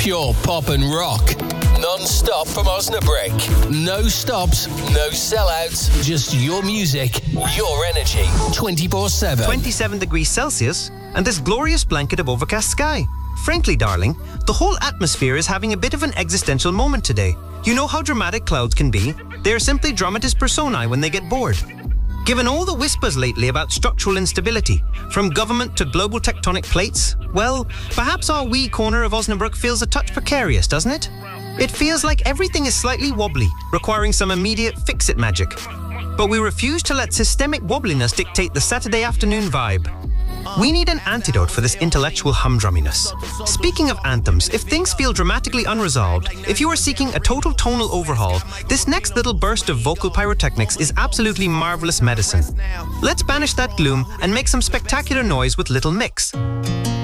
Pure pop and rock. Non-stop from Osnabrück. No stops, no sellouts. Just your music, your energy. 24/7. 27 degrees Celsius and this glorious blanket of overcast sky. Frankly, darling, the whole atmosphere is having a bit of an existential moment today. You know how dramatic clouds can be? They are simply dramatis personae when they get bored. Given all the whispers lately about structural instability, from government to global tectonic plates, well, perhaps our wee corner of Osnabrück feels a touch precarious, doesn't it? It feels like everything is slightly wobbly, requiring some immediate fix-it magic. But we refuse to let systemic wobbliness dictate the Saturday afternoon vibe. We need an antidote for this intellectual humdrumminess. Speaking of anthems, if things feel dramatically unresolved, if you are seeking a total tonal overhaul, this next little burst of vocal pyrotechnics is absolutely marvelous medicine. Let's banish that gloom and make some spectacular noise with Little Mix.